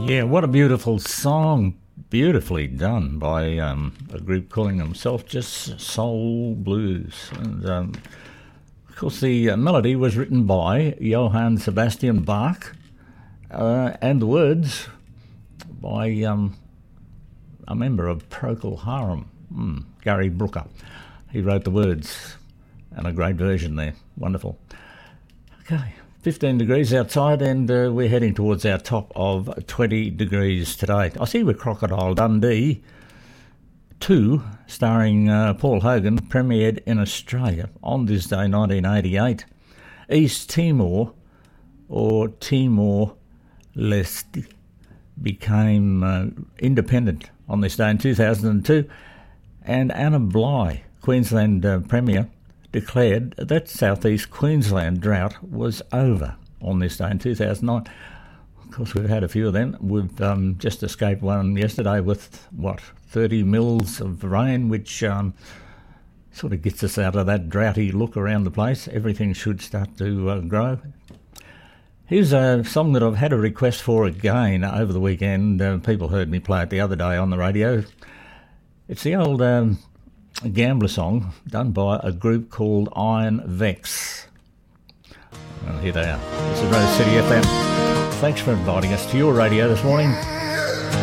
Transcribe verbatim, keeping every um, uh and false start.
Yeah, what a beautiful song. Beautifully done by um, a group calling themselves just Soul Blues. And, um, of course, the uh, melody was written by Johann Sebastian Bach, uh, and the words by um, a member of Procol Harum, mm, Gary Brooker. He wrote the words, and a great version there. Wonderful. Okay. fifteen degrees outside, and uh, we're heading towards our top of twenty degrees today. I see we're Crocodile Dundee two, starring uh, Paul Hogan, premiered in Australia on this day, nineteen eighty-eight. East Timor, or Timor-Leste, became uh, independent on this day in two thousand two, and Anna Bligh, Queensland uh, Premier, declared that southeast Queensland drought was over on this day in two thousand nine. Of course, we've had a few of them. We've um, just escaped one yesterday with, what, thirty mils of rain, which um, sort of gets us out of that droughty look around the place. Everything should start to uh, grow. Here's a song that I've had a request for again over the weekend. Uh, people heard me play it the other day on the radio. It's the old Um, a gambler song done by a group called Iron Vex. Well, here they are. This is Rose City F M. Thanks for inviting us to your radio this morning.